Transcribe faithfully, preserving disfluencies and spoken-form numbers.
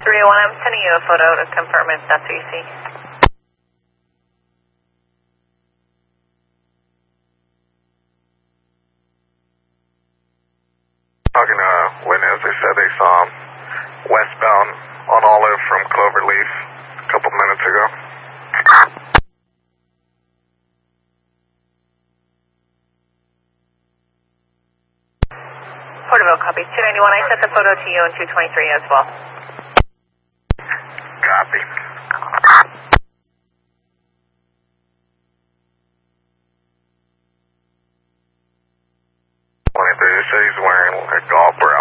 three oh one, I'm sending you a photo to confirm if that's what you see. Talking to a witness, they said they saw him westbound on Olive from Cloverleaf a couple minutes ago. Porterville copy. two ninety-one, I sent the photo to you and two twenty-three as well. Copy. twenty-three, so he's wearing a golf bra.